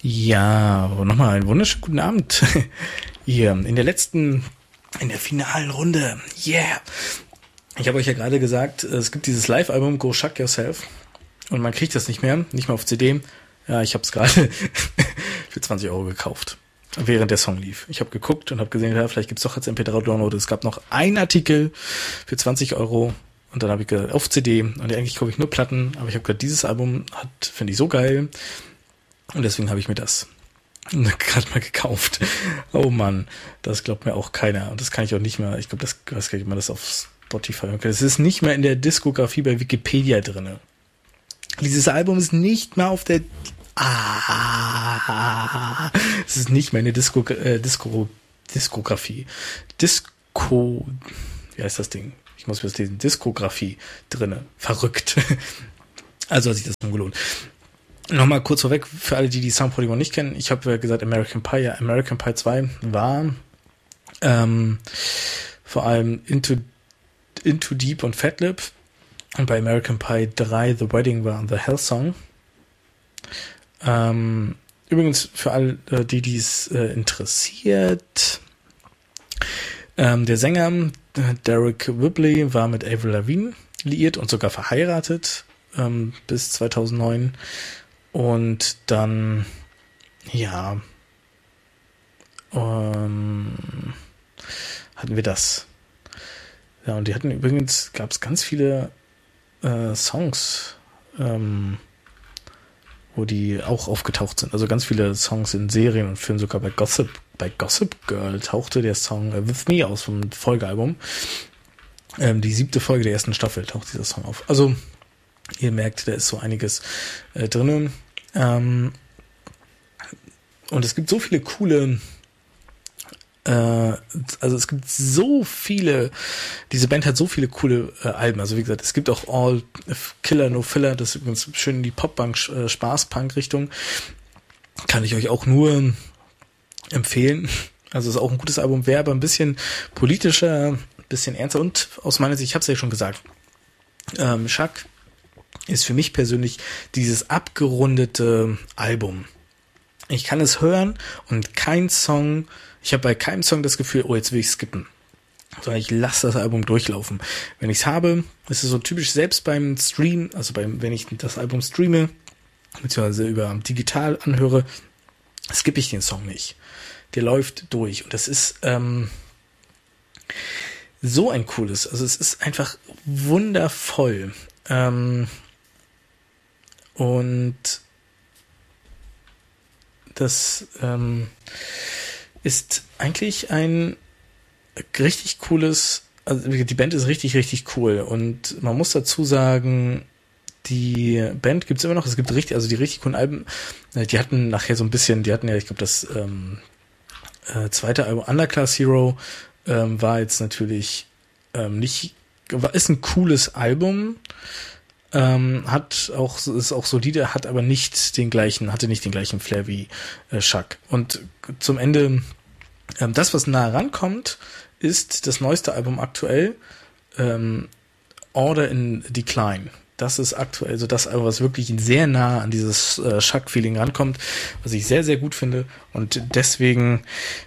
Ja, nochmal einen wunderschönen guten Abend. Hier in der finalen Runde. Yeah. Ich habe euch ja gerade gesagt, es gibt dieses Live-Album Go Shuck Yourself und man kriegt das nicht mehr auf CD. Ja, ich habe es gerade für 20 Euro gekauft, während der Song lief. Ich habe geguckt und habe gesehen, ja, vielleicht gibt's doch als MP3-Download. Es gab noch einen Artikel für 20 Euro und dann habe ich gesagt, auf CD. Und eigentlich kaufe ich nur Platten, aber ich habe gesagt, dieses Album finde ich so geil. Und deswegen habe ich mir das gerade mal gekauft. Oh Mann, das glaubt mir auch keiner. Und das kann ich auch nicht mehr, ich glaube, das weiß gar nicht, ob man das auf Spotify hören kann. Es ist nicht mehr in der Diskografie bei Wikipedia drinne. Dieses Album ist nicht mehr auf der es ist nicht mehr in der Diskografie. Wie heißt das Ding? Ich muss mir das lesen. Diskografie drinne. Verrückt. Also hat sich das nun gelohnt. Nochmal kurz vorweg, für alle, die Sound 41 nicht kennen, ich habe gesagt American Pie, ja, American Pie 2 war vor allem Into Deep und Fat Lip, und bei American Pie 3 The Wedding war The Hell Song. Übrigens für alle, die es interessiert, der Sänger Derek Whibley war mit Avril Lavigne liiert und sogar verheiratet bis 2009. Und dann, ja, hatten wir das. Ja, und die hatten übrigens, gab es ganz viele Songs, wo die auch aufgetaucht sind. Also ganz viele Songs in Serien und Filmen, sogar bei Gossip Girl tauchte der Song With Me aus vom Folgealbum. Die 7. Folge der 1. Staffel taucht dieser Song auf. Also ihr merkt, da ist so einiges drinnen. Und es gibt so viele coole, also es gibt so viele, diese Band hat so viele coole Alben. Also wie gesagt, es gibt auch All Killer No Filler, das ist übrigens schön in die Pop-Punk, Spaß-Punk-Richtung. Kann ich euch auch nur empfehlen. Also ist auch ein gutes Album, wäre aber ein bisschen politischer, ein bisschen ernster und aus meiner Sicht, ich habe es ja schon gesagt, Shuck ist für mich persönlich dieses abgerundete Album. Ich kann es hören und ich habe bei keinem Song das Gefühl, oh, jetzt will ich skippen. Sondern ich lasse das Album durchlaufen. Wenn ich es habe, ist es so typisch, selbst beim Stream, also wenn ich das Album streame, beziehungsweise über digital anhöre, skippe ich den Song nicht. Der läuft durch. Und das ist so ein cooles, also es ist einfach wundervoll. Und das ist eigentlich ein richtig cooles, also die Band ist richtig, richtig cool. Und man muss dazu sagen, die Band gibt's immer noch, es gibt richtig, also die richtig coolen Alben, die hatten nachher so ein bisschen, ich glaube das zweite Album Underclass Hero war jetzt natürlich ist ein cooles Album, ist auch solide, hatte nicht den gleichen Flair wie Shuck. Und zum Ende, das, was nah rankommt, ist das neueste Album aktuell, Order in Decline. Das ist aktuell so das Album, was wirklich sehr nah an dieses Shuck-Feeling rankommt, was ich sehr, sehr gut finde. Und deswegen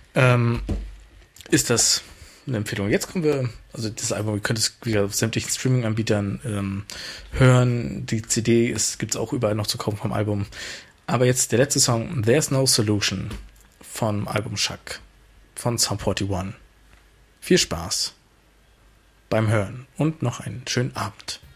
ist das eine Empfehlung. Jetzt kommen wir, also das Album, ihr könnt es wieder auf sämtlichen Streaming-Anbietern hören. Die CD gibt's auch überall noch zu kaufen vom Album. Aber jetzt der letzte Song, There's No Solution vom Album Shuck von Sum 41. Viel Spaß beim Hören und noch einen schönen Abend.